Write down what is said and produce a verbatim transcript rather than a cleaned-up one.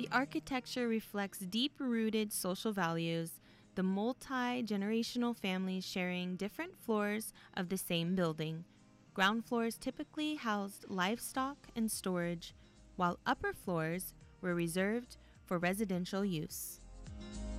The architecture reflects deep-rooted social values, the multi-generational families sharing different floors of the same building. Ground floors typically housed livestock and storage, while upper floors were reserved for residential use.